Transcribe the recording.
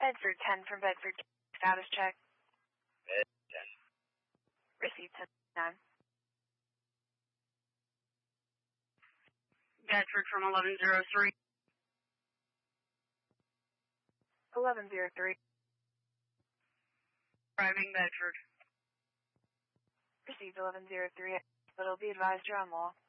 Bedford 10 from Bedford. Status check. Bed 10. Received 10-9. Bedford from 1103. 1103. Driving Bedford. Received 1103. But it'll be advised you're on law.